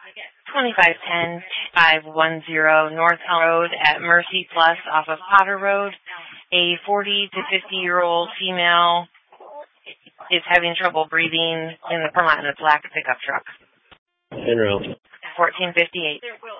2510 North Elm Road at Mercy Plus off of Potter Road. A 40 to 50-year-old female is having trouble breathing in the parking lot in a black pickup truck. En route. 1458.